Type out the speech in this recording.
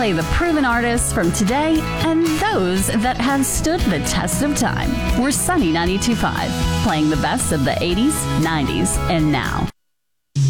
play the proven artists from today and those that have stood the test of time. We're Sunny 92.5, playing the best of the 80s, 90s, and now.